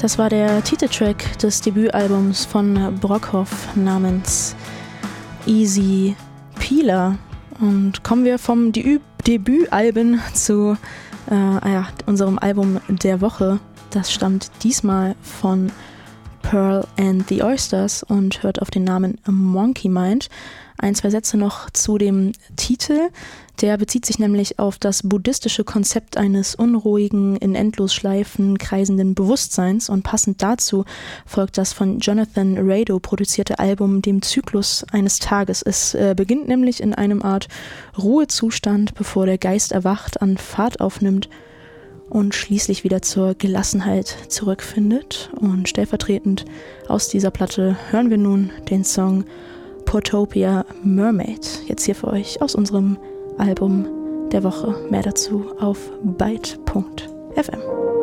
Das war der Titeltrack des Debütalbums von Brockhoff namens Easy Peeler. Und kommen wir vom Debütalben zu unserem Album der Woche. Das stammt diesmal von Pearl and the Oysters und hört auf den Namen Monkey Mind. Ein, zwei Sätze noch zu dem Titel. Der bezieht sich nämlich auf das buddhistische Konzept eines unruhigen, in Endlosschleifen kreisenden Bewusstseins, und passend dazu folgt das von Jonathan Rado produzierte Album dem Zyklus eines Tages. Es beginnt nämlich in einem Art Ruhezustand, bevor der Geist erwacht, an Fahrt aufnimmt und schließlich wieder zur Gelassenheit zurückfindet. Und stellvertretend aus dieser Platte hören wir nun den Song Portopia Mermaid. Jetzt hier für euch aus unserem Album der Woche. Mehr dazu auf byte.fm.